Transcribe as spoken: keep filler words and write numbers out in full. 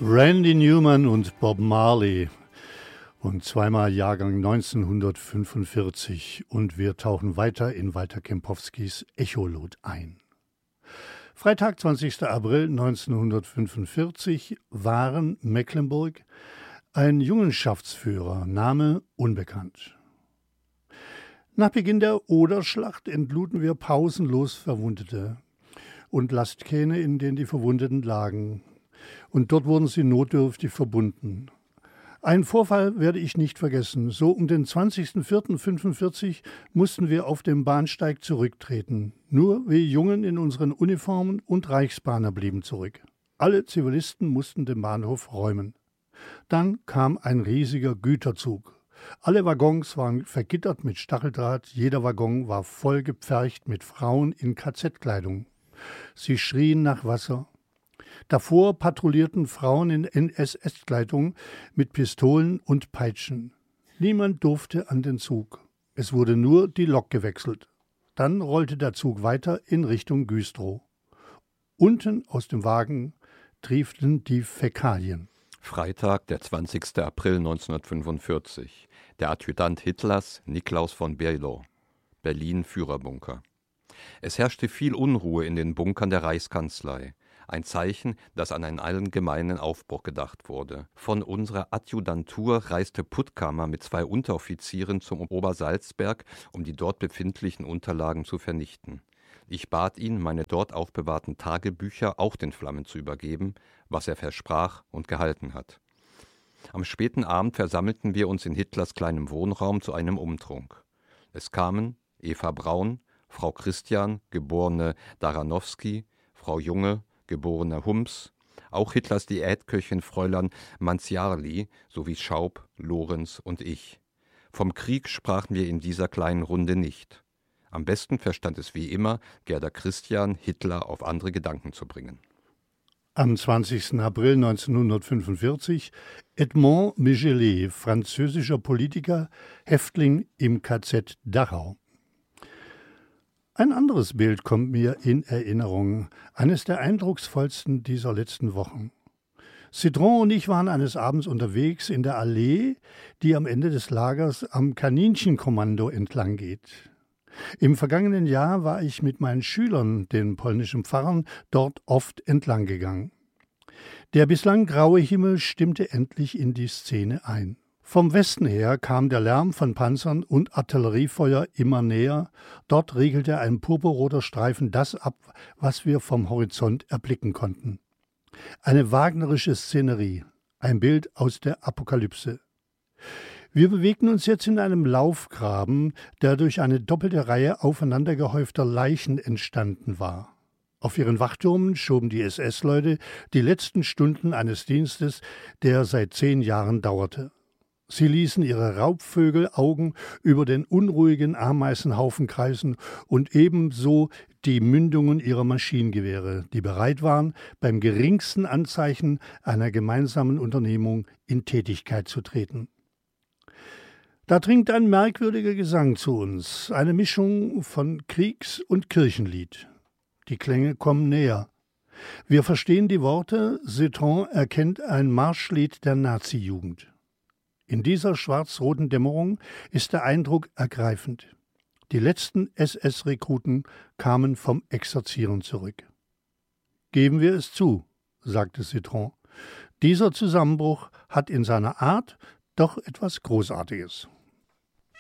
Randy Newman und Bob Marley und zweimal Jahrgang neunzehnhundertfünfundvierzig und wir tauchen weiter in Walter Kempowskis Echolot ein. Freitag, zwanzigster April neunzehnhundertfünfundvierzig, Waren, Mecklenburg, ein Jungenschaftsführer, Name unbekannt. Nach Beginn der Oderschlacht entluden wir pausenlos Verwundete und Lastkähne, in denen die Verwundeten lagen. Und dort wurden sie notdürftig verbunden. Einen Vorfall werde ich nicht vergessen. So um den zwanzigster vierter fünfundvierzig mussten wir auf dem Bahnsteig zurücktreten. Nur wir Jungen in unseren Uniformen und Reichsbahner blieben zurück. Alle Zivilisten mussten den Bahnhof räumen. Dann kam ein riesiger Güterzug. Alle Waggons waren vergittert mit Stacheldraht. Jeder Waggon war voll gepfercht mit Frauen in K Z-Kleidung. Sie schrien nach Wasser. Davor patrouillierten Frauen in N S S-Kleidung mit Pistolen und Peitschen. Niemand durfte an den Zug. Es wurde nur die Lok gewechselt. Dann rollte der Zug weiter in Richtung Güstrow. Unten aus dem Wagen trieften die Fäkalien. Freitag, der zwanzigster April neunzehnhundertfünfundvierzig. Der Adjutant Hitlers, Niklaus von Below. Berlin, Führerbunker. Es herrschte viel Unruhe in den Bunkern der Reichskanzlei. Ein Zeichen, dass an einen allgemeinen Aufbruch gedacht wurde. Von unserer Adjutantur reiste Puttkamer mit zwei Unteroffizieren zum Obersalzberg, um die dort befindlichen Unterlagen zu vernichten. Ich bat ihn, meine dort aufbewahrten Tagebücher auch den Flammen zu übergeben, was er versprach und gehalten hat. Am späten Abend versammelten wir uns in Hitlers kleinem Wohnraum zu einem Umtrunk. Es kamen Eva Braun, Frau Christian, geborene Daranowski, Frau Junge, geborene Humps, auch Hitlers Diätköchin Fräulein Manziarli sowie Schaub, Lorenz und ich. Vom Krieg sprachen wir in dieser kleinen Runde nicht. Am besten verstand es wie immer Gerda Christian, Hitler auf andere Gedanken zu bringen. Am zwanzigster April neunzehnhundertfünfundvierzig Edmond Michelet, französischer Politiker, Häftling im K Z Dachau. Ein anderes Bild kommt mir in Erinnerung, eines der eindrucksvollsten dieser letzten Wochen. Citron und ich waren eines Abends unterwegs in der Allee, die am Ende des Lagers am Kaninchenkommando entlang geht. Im vergangenen Jahr war ich mit meinen Schülern, den polnischen Pfarrern, dort oft entlang gegangen. Der bislang graue Himmel stimmte endlich in die Szene ein. Vom Westen her kam der Lärm von Panzern und Artilleriefeuer immer näher. Dort regelte ein purpurroter Streifen das ab, was wir vom Horizont erblicken konnten. Eine wagnerische Szenerie, ein Bild aus der Apokalypse. Wir bewegten uns jetzt in einem Laufgraben, der durch eine doppelte Reihe aufeinander gehäufter Leichen entstanden war. Auf ihren Wachtürmen schoben die S S-Leute die letzten Stunden eines Dienstes, der seit zehn Jahren dauerte. Sie ließen ihre Raubvögelaugen über den unruhigen Ameisenhaufen kreisen und ebenso die Mündungen ihrer Maschinengewehre, die bereit waren, beim geringsten Anzeichen einer gemeinsamen Unternehmung in Tätigkeit zu treten. Da dringt ein merkwürdiger Gesang zu uns, eine Mischung von Kriegs- und Kirchenlied. Die Klänge kommen näher. Wir verstehen die Worte, Citron erkennt ein Marschlied der Nazi-Jugend. In dieser schwarz-roten Dämmerung ist der Eindruck ergreifend. Die letzten S S-Rekruten kamen vom Exerzieren zurück. Geben wir es zu, sagte Citron. Dieser Zusammenbruch hat in seiner Art doch etwas Großartiges.